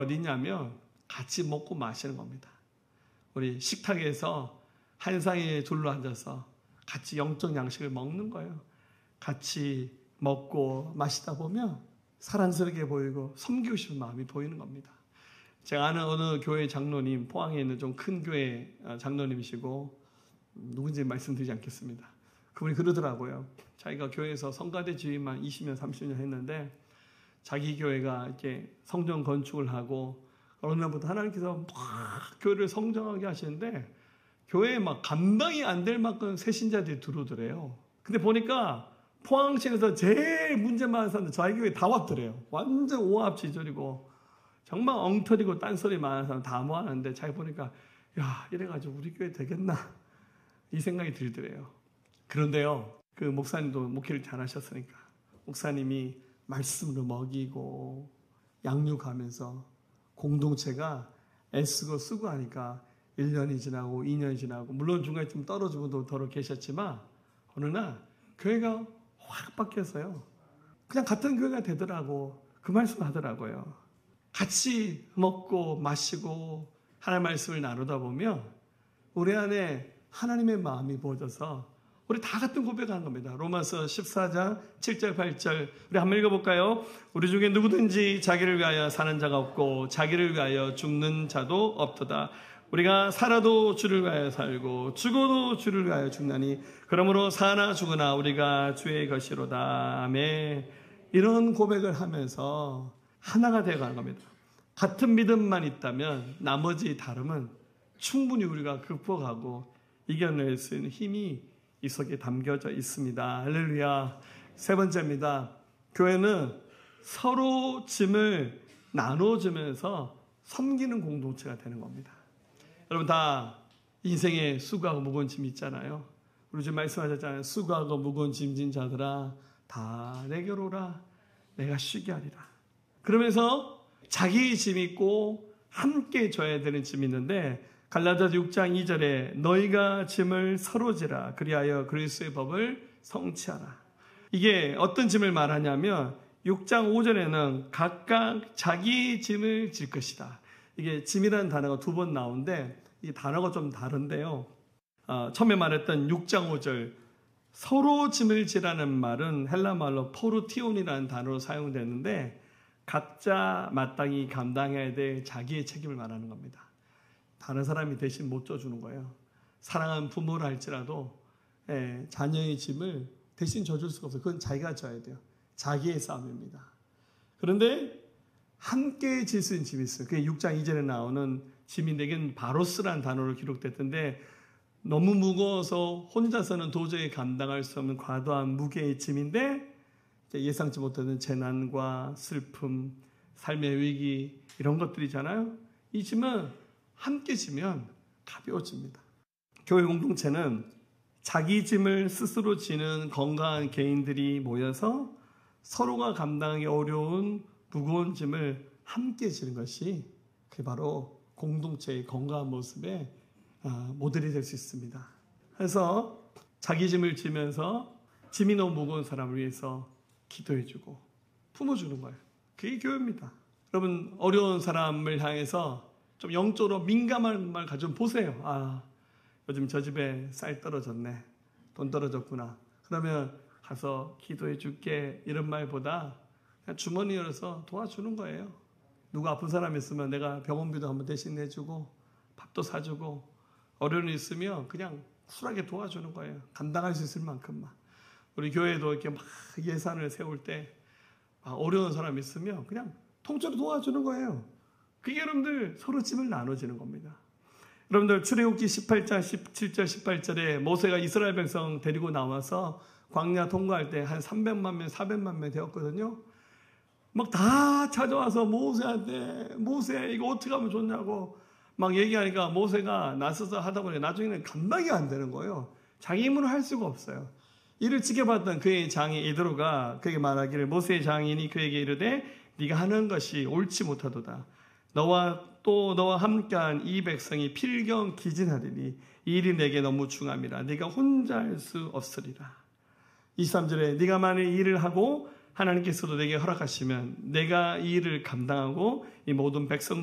어디냐면 같이 먹고 마시는 겁니다. 우리 식탁에서 한 상에 둘러 앉아서 같이 영적 양식을 먹는 거예요. 같이 먹고 마시다 보면 사랑스럽게 보이고 섬기고 싶은 마음이 보이는 겁니다. 제가 아는 어느 교회 장로님, 포항에 있는 좀 큰 교회 장로님이시고 누군지 말씀드리지 않겠습니다. 그분이 그러더라고요. 자기가 교회에서 성가대 지휘만 20년, 30년 했는데 자기 교회가 이렇게 성전 건축을 하고 어느 날부터 하나님께서 막 교회를 성장하게 하시는데 교회에 막 감당이 안 될 만큼 새신자들이 들어오더래요. 근데 보니까 포항시에서 제일 문제 많은 사람들 저희 교회에 다 왔더래요. 완전 오합지졸이고 정말 엉터리고 딴소리 많은 사람 다 모았는데 자기 보니까 야 이래가지고 우리 교회 되겠나 이 생각이 들더래요. 그런데요, 그 목사님도 목회를 잘하셨으니까 목사님이 말씀으로 먹이고 양육하면서 공동체가 애쓰고 쓰고 하니까 1년이 지나고 2년이 지나고 물론 중간에 좀 떨어지고 더러 계셨지만 어느 날 교회가 확 바뀌었어요. 그냥 같은 교회가 되더라고. 그 말씀 하더라고요. 같이 먹고 마시고 하나님의 말씀을 나누다 보면 우리 안에 하나님의 마음이 부어져서 우리 다 같은 고백하는 겁니다. 로마서 14장 7절 8절 우리 한번 읽어볼까요? 우리 중에 누구든지 자기를 위하여 사는 자가 없고 자기를 위하여 죽는 자도 없도다. 우리가 살아도 주를 위하여 살고 죽어도 주를 위하여 죽나니 그러므로 사나 죽으나 우리가 주의 것이로다. 아멘. 이런 고백을 하면서 하나가 되어가는 겁니다. 같은 믿음만 있다면 나머지 다름은 충분히 우리가 극복하고 이겨낼 수 있는 힘이 이 속에 담겨져 있습니다. 할렐루야. 세 번째입니다. 교회는 서로 짐을 나눠주면서 섬기는 공동체가 되는 겁니다. 여러분 다 인생에 수고하고 무거운 짐이 있잖아요. 우리 지금 말씀하셨잖아요. 수고하고 무거운 짐진 자들아 다 내게로 오라. 내가 쉬게 하리라. 그러면서 자기 짐이 있고 함께 져야 되는 짐이 있는데 갈라디아서 6장 2절에 너희가 짐을 서로 지라 그리하여 그리스도의 법을 성취하라. 이게 어떤 짐을 말하냐면 6장 5절에는 각각 자기 짐을 질 것이다. 이게 짐이라는 단어가 두 번 나오는데 이 단어가 좀 다른데요. 처음에 말했던 6장 5절 서로 짐을 지라는 말은 헬라 말로 포르티온이라는 단어로 사용되는데 각자 마땅히 감당해야 될 자기의 책임을 말하는 겁니다. 다른 사람이 대신 못 져주는 거예요. 사랑하는 부모를 할지라도 자녀의 짐을 대신 져줄 수가 없어요. 그건 자기가 져야 돼요. 자기의 싸움입니다. 그런데 함께 질 수 있는 짐이 있어요. 그게 6장 2절에 나오는 짐이 내겐 바로스라는 단어로 기록됐던데 너무 무거워서 혼자서는 도저히 감당할 수 없는 과도한 무게의 짐인데 예상치 못하는 재난과 슬픔, 삶의 위기 이런 것들이잖아요. 이 짐은 함께 지면 가벼워집니다. 교회 공동체는 자기 짐을 스스로 지는 건강한 개인들이 모여서 서로가 감당하기 어려운 무거운 짐을 함께 지는 것이 그게 바로 공동체의 건강한 모습의 모델이 될 수 있습니다. 그래서 자기 짐을 지면서 짐이 너무 무거운 사람을 위해서 기도해주고 품어주는 거예요. 그게 교회입니다. 여러분 어려운 사람을 향해서 좀 영적으로 민감한 말 가지고 보세요. 요즘 저 집에 쌀 떨어졌네. 돈 떨어졌구나. 그러면 가서 기도해 줄게. 이런 말보다 그냥 주머니 열어서 도와주는 거예요. 누가 아픈 사람 있으면 내가 병원비도 한번 대신 내주고 밥도 사주고 어려운 일 있으면 그냥 쿨하게 도와주는 거예요. 감당할 수 있을 만큼만. 우리 교회도 이렇게 막 예산을 세울 때 어려운 사람 있으면 그냥 통째로 도와주는 거예요. 그게 여러분들 서로 짐을 나눠지는 겁니다. 여러분들 출애굽기 18장 17절 18절에 모세가 이스라엘 백성 데리고 나와서 광야 통과할 때 한 300만 명 400만 명 되었거든요. 막 다 찾아와서 모세한테 모세 이거 어떻게 하면 좋냐고 막 얘기하니까 모세가 나서서 하다 보니 나중에는 감당이 안 되는 거예요. 자기 힘으로 할 수가 없어요. 이를 지켜봤던 그의 장인 이드로가 그에게 말하기를 모세의 장인이 그에게 이르되 네가 하는 것이 옳지 못하도다. 너와 함께한 이 백성이 필경 기진하리니 이 일이 내게 너무 중함이라 네가 혼자 할 수 없으리라. 23절에 네가 만일 일을 하고 하나님께서도 내게 허락하시면 내가 이 일을 감당하고 이 모든 백성